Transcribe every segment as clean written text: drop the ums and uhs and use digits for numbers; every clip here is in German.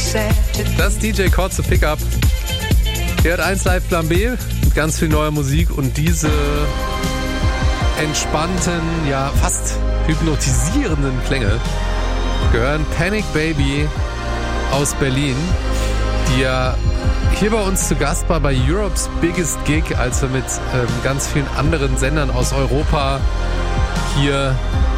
Das DJ Kotze Pickup. Hier hat 1 Live Plan B mit ganz viel neuer Musik und diese entspannten, ja fast hypnotisierenden Klänge gehören Panic Baby aus Berlin, die ja hier bei uns zu Gast war bei Europe's Biggest Gig, als wir mit ganz vielen anderen Sendern aus Europa hier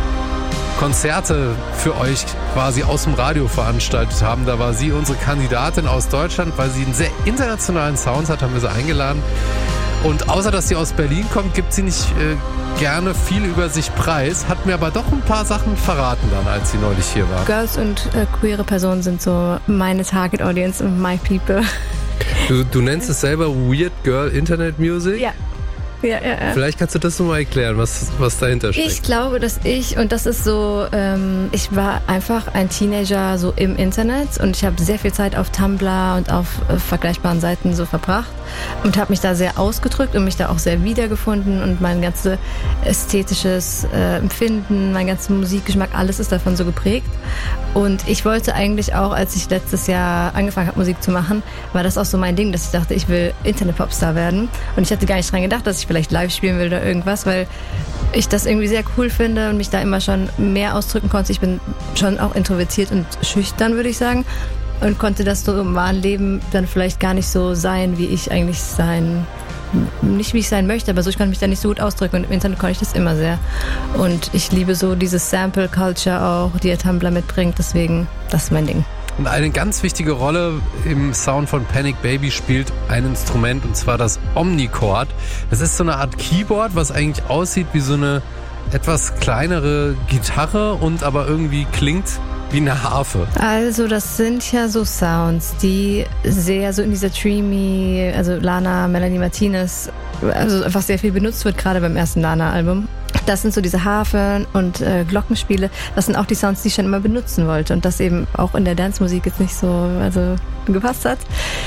Konzerte für euch quasi aus dem Radio veranstaltet haben. Da war sie unsere Kandidatin aus Deutschland, weil sie einen sehr internationalen Sound hat, haben wir sie eingeladen. Und außer, dass sie aus Berlin kommt, gibt sie nicht gerne viel über sich preis, hat mir aber doch ein paar Sachen verraten dann, als sie neulich hier war. Girls und queere Personen sind so meine Target Audience und my people. Du nennst es selber Weird Girl Internet Music? Ja. Ja. Vielleicht kannst du das nochmal erklären, was dahinter steckt. Ich glaube, dass und das ist so, ich war einfach ein Teenager so im Internet und ich habe sehr viel Zeit auf Tumblr und auf vergleichbaren Seiten so verbracht und habe mich da sehr ausgedrückt und mich da auch sehr wiedergefunden und mein ganzes ästhetisches Empfinden, mein ganzer Musikgeschmack, alles ist davon so geprägt. Und ich wollte eigentlich auch, als ich letztes Jahr angefangen habe, Musik zu machen, war das auch so mein Ding, dass ich dachte, ich will Internet-Popstar werden. Und ich hatte gar nicht dran gedacht, dass ich vielleicht live spielen will oder irgendwas, weil ich das irgendwie sehr cool finde und mich da immer schon mehr ausdrücken konnte. Ich bin schon auch introvertiert und schüchtern, würde ich sagen. Und konnte das so im wahren Leben dann vielleicht gar nicht so sein, wie ich eigentlich nicht wie ich sein möchte, aber so, ich konnte mich da nicht so gut ausdrücken und im Internet konnte ich das immer sehr. Und ich liebe so dieses Sample-Culture auch, die der Tumblr mitbringt, deswegen, das ist mein Ding. Und eine ganz wichtige Rolle im Sound von Panic Baby spielt ein Instrument, und zwar das Omnichord. Das ist so eine Art Keyboard, was eigentlich aussieht wie so eine etwas kleinere Gitarre und aber irgendwie klingt wie eine Harfe. Also das sind ja so Sounds, die sehr so in dieser Dreamy, also Lana, Melanie Martinez, also einfach sehr viel benutzt wird, gerade beim ersten Lana-Album. Das sind so diese Harfen und Glockenspiele. Das sind auch die Sounds, die ich schon immer benutzen wollte und das eben auch in der Dance-Musik jetzt nicht so gepasst hat.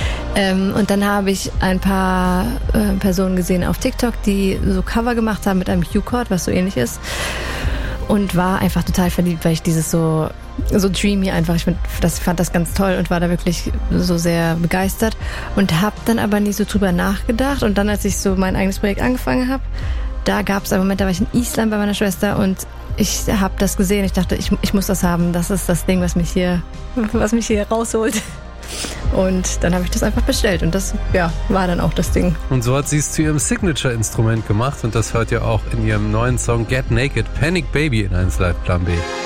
Und dann habe ich ein paar Personen gesehen auf TikTok, die so Cover gemacht haben mit einem Hue-Chord, was so ähnlich ist. Und war einfach total verliebt, weil ich dieses so dreamy einfach, ich fand das ganz toll und war da wirklich so sehr begeistert und habe dann aber nie so drüber nachgedacht. Und dann, als ich so mein eigenes Projekt angefangen habe, da gab es einen Moment, da war ich in Island bei meiner Schwester und ich habe das gesehen. Ich dachte, ich muss das haben. Das ist das Ding, was mich hier rausholt. Und dann habe ich das einfach bestellt und das war dann auch das Ding. Und so hat sie es zu ihrem Signature-Instrument gemacht und das hört ihr auch in ihrem neuen Song Get Naked, Panic Baby in 1 Live Plan B.